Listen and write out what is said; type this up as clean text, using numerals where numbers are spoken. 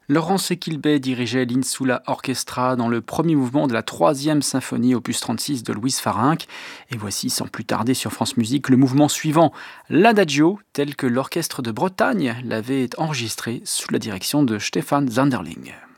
Laurence Equilbet dirigeait l'Insula Orchestra dans le premier mouvement de la troisième symphonie opus 36 de Louise Farinck. Et voici sans plus tarder sur France Musique le mouvement suivant, l'Adagio, tel que l'Orchestre de Bretagne l'avait enregistré sous la direction de Stefan Zanderling.